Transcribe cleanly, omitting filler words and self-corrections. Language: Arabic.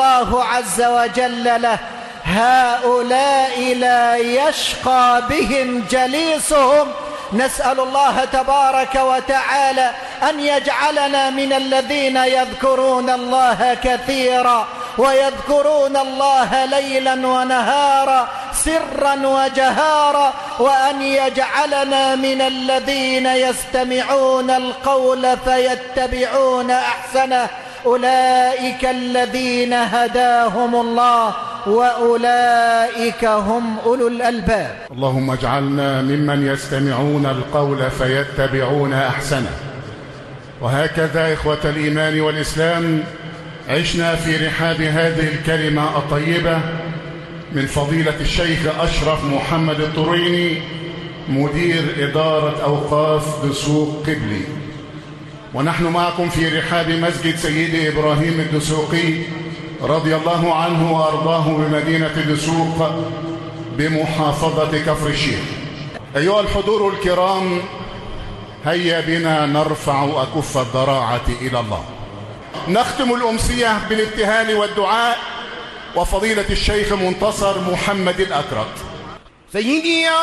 الله عز وجل له: هؤلاء لا يشقى بهم جليسهم. نسأل الله تبارك وتعالى أن يجعلنا من الذين يذكرون الله كثيرا ويذكرون الله ليلا ونهارا سرا وجهارا، وأن يجعلنا من الذين يستمعون القول فيتبعون أحسنه. أولئك الذين هداهم الله وأولئك هم أولو الألباب. اللهم اجعلنا ممن يستمعون القول فيتبعون أحسنه. وهكذا إخوة الإيمان والإسلام عشنا في رحاب هذه الكلمة الطيبة من فضيلة الشيخ أشرف محمد الطريني، مدير إدارة أوقاف دسوق قبلي. ونحن معكم في رحاب مسجد سيدي إبراهيم الدسوقي رضي الله عنه وأرضاه بمدينة دسوق بمحافظة كفر الشيخ. أيها الحضور الكرام، هيا بنا نرفع أكف الضراعة إلى الله. نختم الأمسية بالابتهال والدعاء وفضيلة الشيخ منتصر محمد الأكرت. سيدي